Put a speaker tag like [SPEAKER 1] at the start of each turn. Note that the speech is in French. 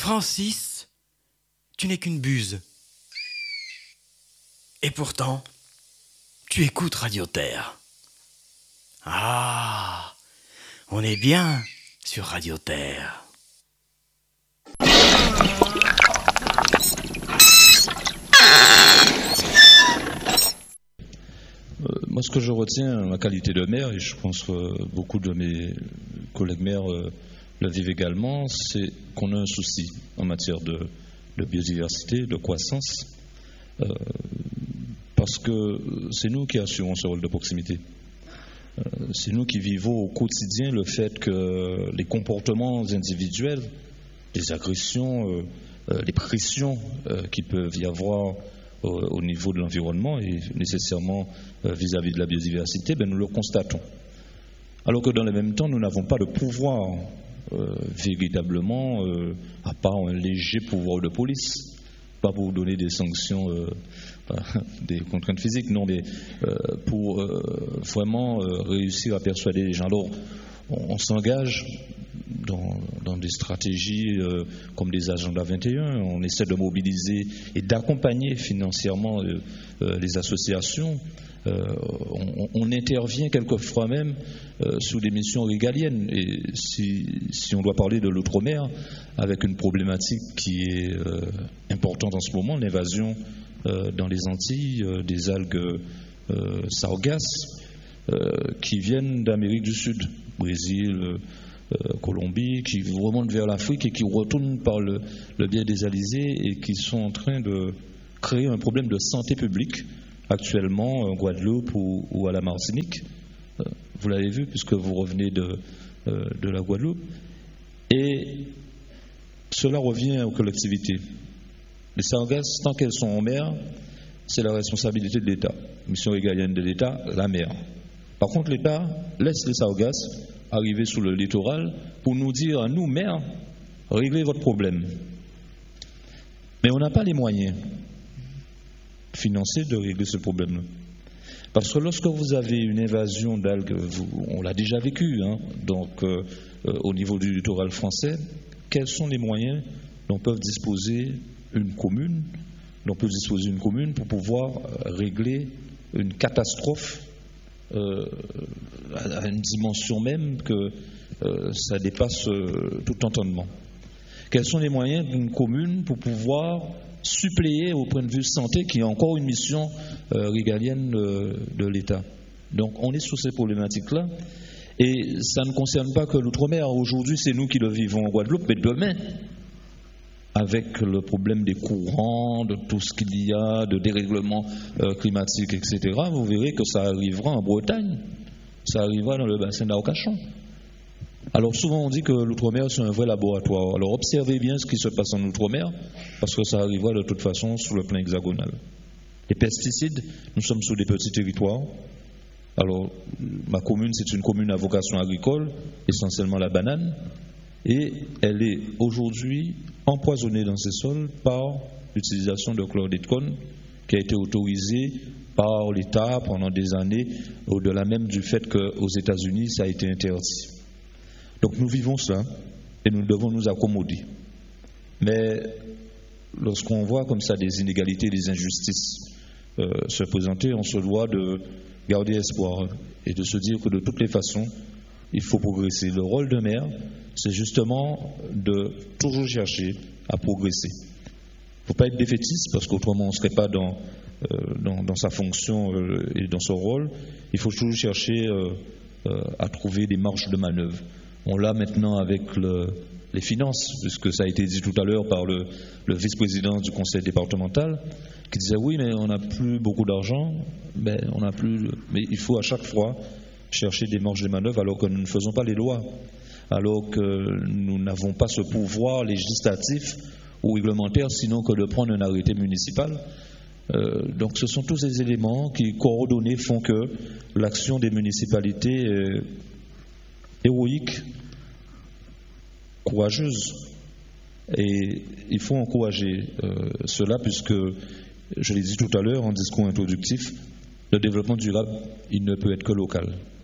[SPEAKER 1] Francis, tu n'es qu'une buse. Et pourtant, tu écoutes Radio Terre. Ah, on est bien sur Radio Terre.
[SPEAKER 2] Moi, ce que je retiens, ma qualité de maire, et je pense que beaucoup de mes collègues maires le vivent également, c'est qu'on a un souci en matière de biodiversité, de croissance, parce que c'est nous qui assurons ce rôle de proximité. C'est nous qui vivons au quotidien le fait que les comportements individuels, les agressions, les pressions qui peuvent y avoir au niveau de l'environnement et nécessairement vis-à-vis de la biodiversité, nous le constatons. Alors que dans le même temps, nous n'avons pas de pouvoir véritablement, à part un léger pouvoir de police, pas pour donner des sanctions, des contraintes physiques, non, mais pour vraiment réussir à persuader les gens. Alors, on s'engage dans des stratégies comme des agendas 21, on essaie de mobiliser et d'accompagner financièrement les associations. On intervient quelquefois même sous des missions régaliennes. Et si on doit parler de l'outre-mer, avec une problématique qui est importante en ce moment, l'invasion dans les Antilles des algues sargasses qui viennent d'Amérique du Sud, Brésil, Colombie, qui remontent vers l'Afrique et qui retournent par le biais des alizés et qui sont en train de créer un problème de santé publique actuellement en Guadeloupe ou à la Martinique. Vous l'avez vu puisque vous revenez de la Guadeloupe. Et cela revient aux collectivités. Les sargasses, tant qu'elles sont en mer, c'est la responsabilité de l'État. Mission régalienne de l'État, la mer. Par contre, l'État laisse les sargasses arriver sur le littoral pour nous dire à nous, maires, réglez votre problème. Mais on n'a pas les moyens financiers de régler ce problème-là. Parce que lorsque vous avez une invasion d'algues, on l'a déjà vécu, donc au niveau du littoral français, quels sont les moyens dont peut disposer une commune pour pouvoir régler une catastrophe à une dimension même que ça dépasse tout entendement. Quels sont les moyens d'une commune pour pouvoir suppléer au point de vue santé, qui est encore une mission régalienne de l'État. Donc on est sur ces problématiques-là, et ça ne concerne pas que l'outre-mer. Aujourd'hui, c'est nous qui le vivons en Guadeloupe, mais demain, avec le problème des courants, de tout ce qu'il y a, de dérèglement climatique, etc., vous verrez que ça arrivera en Bretagne, ça arrivera dans le bassin d'Arcachon. Alors souvent on dit que l'outre-mer c'est un vrai laboratoire. Alors observez bien ce qui se passe en outre-mer, parce que ça arrivera de toute façon sur le plan hexagonal. Les pesticides, nous sommes sur des petits territoires. Alors ma commune, c'est une commune à vocation agricole, essentiellement la banane, et elle est aujourd'hui empoisonnée dans ses sols par l'utilisation de chlordécone qui a été autorisée par l'État pendant des années, au-delà même du fait qu'aux États-Unis ça a été interdit. Donc nous vivons cela et nous devons nous accommoder. Mais lorsqu'on voit comme ça des inégalités, des injustices se présenter, on se doit de garder espoir et de se dire que de toutes les façons, il faut progresser. Le rôle de maire, c'est justement de toujours chercher à progresser. Il ne faut pas être défaitiste, parce qu'autrement on ne serait pas dans sa fonction et dans son rôle. Il faut toujours chercher à trouver des marges de manœuvre. On l'a maintenant avec les finances, puisque ça a été dit tout à l'heure par le vice-président du conseil départemental, qui disait oui, mais on n'a plus beaucoup d'argent, mais il faut à chaque fois chercher des marges de manœuvre, alors que nous ne faisons pas les lois, alors que nous n'avons pas ce pouvoir législatif ou réglementaire, sinon que de prendre un arrêté municipal. Donc ce sont tous ces éléments qui, coordonnés, font que l'action des municipalités est héroïque, courageuse, et il faut encourager cela, puisque je l'ai dit tout à l'heure en discours introductif, le développement durable, il ne peut être que local.